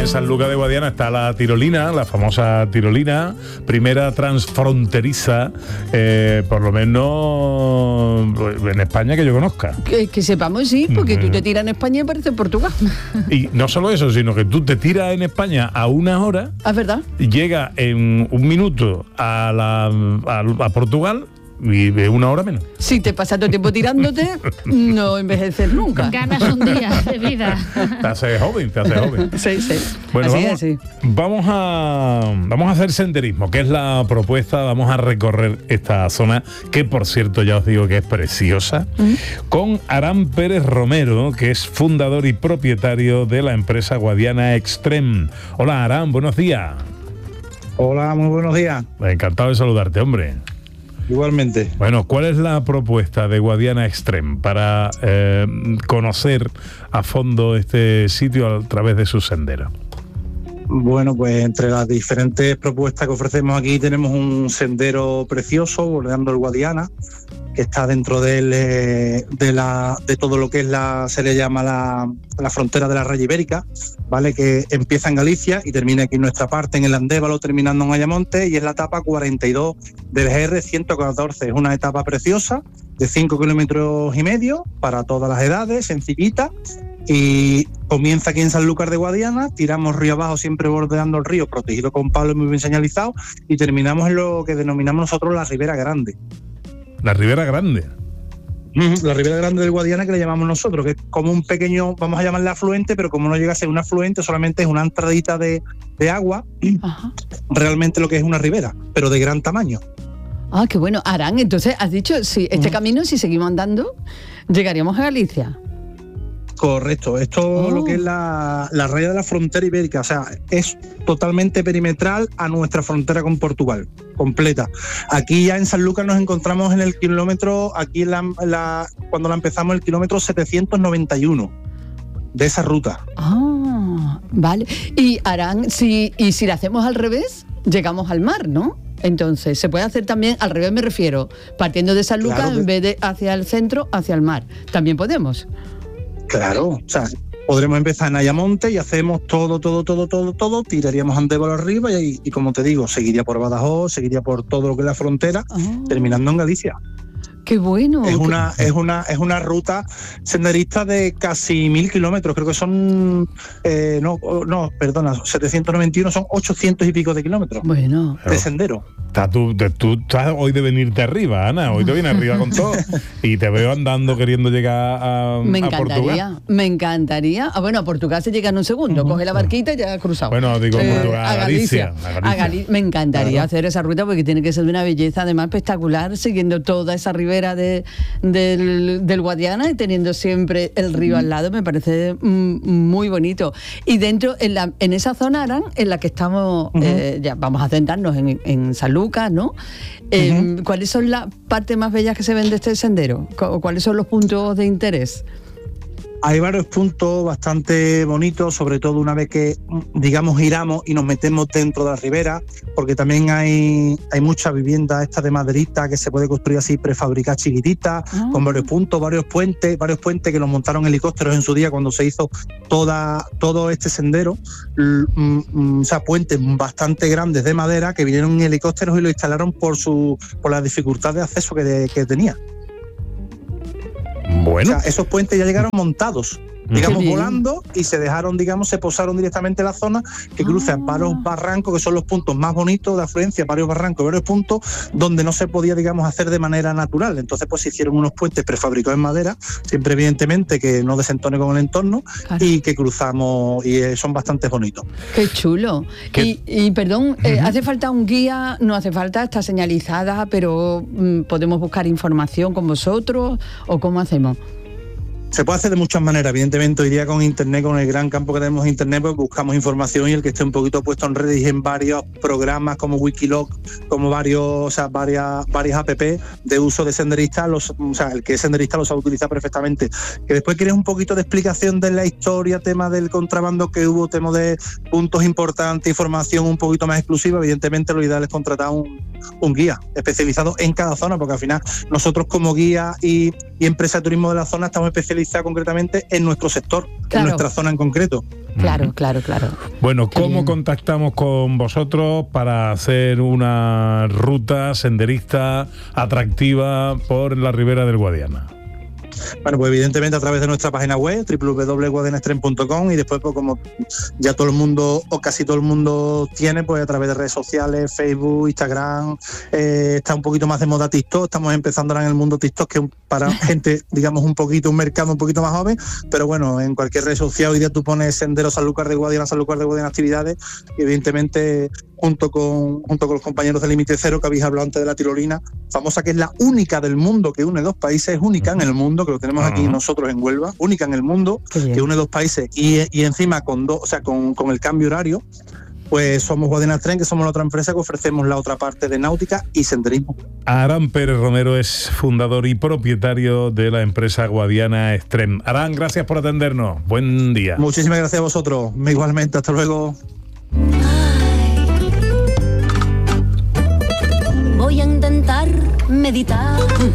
en Sanlúcar de Guadiana está la tirolina, la famosa tirolina, primera transfronteriza, por lo menos en España que yo conozca. Que sepamos, sí, porque tú te tiras en España y parece Portugal. Y no solo eso, sino que tú te tiras en España a 1 hora. ¿Es verdad? Llega en 1 minuto a Portugal y de 1 hora menos. Si te pasas todo el tiempo tirándote, no envejeces nunca. Ganas un día de vida. Te hace joven. Sí. Bueno, así. Vamos a hacer senderismo, que es la propuesta. Vamos a recorrer esta zona, que por cierto ya os digo que es preciosa, con Aram Pérez Romero, que es fundador y propietario de la empresa Guadiana Extreme. Hola Aram, buenos días. Hola, muy buenos días. Encantado de saludarte, hombre. Igualmente. Bueno, ¿cuál es la propuesta de Guadiana Extreme para conocer a fondo este sitio a través de sus senderos? Bueno, pues entre las diferentes propuestas que ofrecemos aquí tenemos un sendero precioso bordeando el Guadiana, que está dentro de todo lo que es se le llama la frontera de la raya ibérica, ¿vale? Que empieza en Galicia y termina aquí en nuestra parte, en el Andévalo, terminando en Ayamonte, y es la etapa 42 del GR114. Es una etapa preciosa de 5,5 kilómetros para todas las edades, sencillita, y comienza aquí en Sanlúcar de Guadiana, tiramos río abajo, siempre bordeando el río, protegido con palos muy bien señalizados, y terminamos en lo que denominamos nosotros la Ribera Grande. La Ribera Grande. La Ribera Grande del Guadiana, que le llamamos nosotros, que es como un pequeño, vamos a llamarle afluente, pero como no llega a ser un afluente, solamente es una entradita de agua. Ajá. Realmente lo que es una ribera, pero de gran tamaño. Ah, qué bueno. Aram, entonces has dicho, si este camino, si seguimos andando, llegaríamos a Galicia. Correcto, esto lo que es la raya de la frontera ibérica, o sea, es totalmente perimetral a nuestra frontera con Portugal, completa. Aquí ya en Sanlúcar nos encontramos en el kilómetro, aquí cuando la empezamos, el kilómetro 791 de esa ruta. Ah, vale. Y Aram, si la hacemos al revés, llegamos al mar, ¿no? Entonces, se puede hacer también, al revés me refiero, partiendo de Sanlúcar, claro, en vez de hacia el centro, hacia el mar. También podemos. Claro, o sea, podremos empezar en Ayamonte y hacemos todo, tiraríamos Andévalo arriba y como te digo, seguiría por Badajoz, seguiría por todo lo que es la frontera, terminando en Galicia. ¡Qué bueno! Es una ruta senderista de casi 1.000 kilómetros, creo que son, 791, son 800 y pico de kilómetros. Bueno. De sendero. Tú estás hoy de venirte arriba, Ana, hoy te vienes arriba con todo y te veo andando queriendo llegar a Portugal. Me encantaría. Bueno, a Portugal se llega en un segundo, coge la barquita y ya ha cruzado. Bueno, digo Portugal, a Galicia. Me encantaría hacer esa ruta porque tiene que ser de una belleza además espectacular, siguiendo toda esa ribera del Guadiana y teniendo siempre el río al lado. Me parece muy bonito. Y dentro, en esa zona, Aram, en la que estamos, ya vamos a centrarnos en Sanlúcar, ¿no? ¿Cuáles son las partes más bellas que se ven de este sendero? ¿Cuáles son los puntos de interés? Hay varios puntos bastante bonitos, sobre todo una vez que, digamos, giramos y nos metemos dentro de la ribera, porque también hay muchas viviendas estas de maderita que se puede construir así prefabricadas chiquititas, con varios puntos, varios puentes que los montaron helicópteros en su día cuando se hizo todo este sendero, o sea, puentes bastante grandes de madera que vinieron en helicópteros y lo instalaron por la dificultad de acceso que tenía. Bueno. O sea, esos puentes ya llegaron montados, digamos, volando, y se posaron directamente en la zona que cruzan varios barrancos, que son los puntos más bonitos de afluencia, varios barrancos, varios puntos donde no se podía, digamos, hacer de manera natural. Entonces, pues se hicieron unos puentes prefabricados en madera, siempre evidentemente que no desentone con el entorno, claro, y que cruzamos, y son bastante bonitos. ¡Qué chulo! Y perdón, ¿hace falta un guía? No hace falta, está señalizada, pero ¿podemos buscar información con vosotros o cómo hacemos? Se puede hacer de muchas maneras, evidentemente hoy día con internet, con el gran campo que tenemos de internet, pues buscamos información, y el que esté un poquito puesto en redes y en varios programas como Wikiloc, como varias app de uso de senderistas, el que es senderista lo sabe utilizar perfectamente. Que después quieres un poquito de explicación de la historia, tema del contrabando que hubo, tema de puntos importantes, información un poquito más exclusiva, evidentemente lo ideal es contratar un guía especializado en cada zona, porque al final nosotros como guía y empresa de turismo de la zona estamos especializados especializado concretamente en nuestro sector, Claro. en nuestra zona en concreto. Claro. Bueno, Qué ¿cómo bien. contactamos con vosotros para hacer una ruta senderista atractiva por la ribera del Guadiana? Bueno, pues evidentemente a través de nuestra página web, www.guadianaextreme.com, y después, pues como ya todo el mundo o casi todo el mundo tiene, pues a través de redes sociales, Facebook, Instagram, está un poquito más de moda TikTok, estamos empezando ahora en el mundo TikTok, que es para gente, digamos, un mercado un poquito más joven, pero bueno, en cualquier red social hoy día tú pones Sendero Sanlúcar de Guadiana, Sanlúcar de Guadiana Actividades, y evidentemente junto con los compañeros de Límite Cero que habéis hablado antes de la tirolina, famosa, que es la única del mundo que une dos países, es única en el mundo, que lo tenemos aquí nosotros en Huelva, única en el mundo, Qué bien. que une dos países, y encima con el cambio horario, pues somos Guadiana Extreme, que somos la otra empresa que ofrecemos la otra parte de náutica y senderismo. Arán Pérez Romero es fundador y propietario de la empresa Guadiana Extreme. Arán, gracias por atendernos. Buen día. Muchísimas gracias a vosotros, igualmente, hasta luego. Voy a intentar meditar